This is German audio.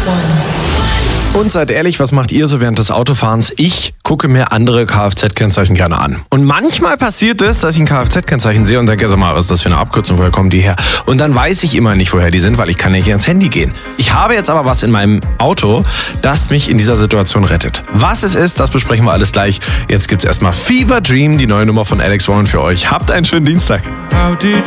Und seid ehrlich, was macht ihr so während des Autofahrens? Ich gucke mir andere Kfz-Kennzeichen gerne an. Und manchmal passiert es, dass ich ein Kfz-Kennzeichen sehe und denke, sag mal, was ist das für eine Abkürzung, woher kommen die her? Und dann weiß ich immer nicht, woher die sind, weil ich kann nicht ans Handy gehen. Ich habe jetzt aber was in meinem Auto, das mich in dieser Situation rettet. Was es ist, das besprechen wir alles gleich. Jetzt gibt's erstmal Fever Dream, die neue Nummer von Alex Warren für euch. Habt einen schönen Dienstag.